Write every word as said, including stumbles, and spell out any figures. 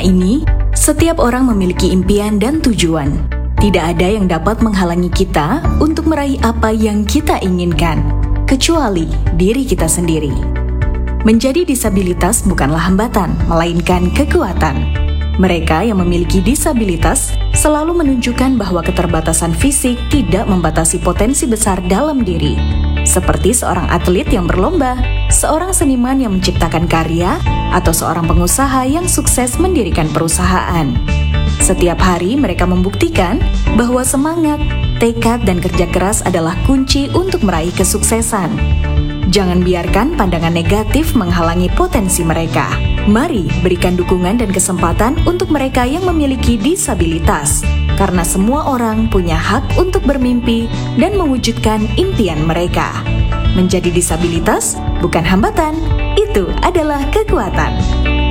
ini, setiap orang memiliki impian dan tujuan. Tidak ada yang dapat menghalangi kita untuk meraih apa yang kita inginkan, kecuali diri kita sendiri. Menjadi disabilitas bukanlah hambatan, melainkan kekuatan. Mereka yang memiliki disabilitas selalu menunjukkan bahwa keterbatasan fisik tidak membatasi potensi besar dalam diri. Seperti seorang atlet yang berlomba, seorang seniman yang menciptakan karya, atau seorang pengusaha yang sukses mendirikan perusahaan. Setiap hari mereka membuktikan bahwa semangat, tekad, dan kerja keras adalah kunci untuk meraih kesuksesan. Jangan biarkan pandangan negatif menghalangi potensi mereka. Mari berikan dukungan dan kesempatan untuk mereka yang memiliki disabilitas, karena semua orang punya hak untuk bermimpi dan mewujudkan impian mereka. Menjadi disabilitas bukan hambatan, itu adalah kekuatan.